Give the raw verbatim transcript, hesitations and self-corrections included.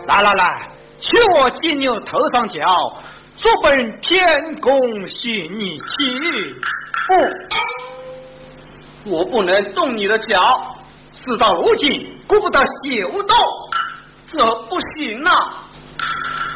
来来来，取我金牛头上脚，做本天公许你去。 不，我不能动你的脚。 事到如今，顾不得修道， 这不行啊！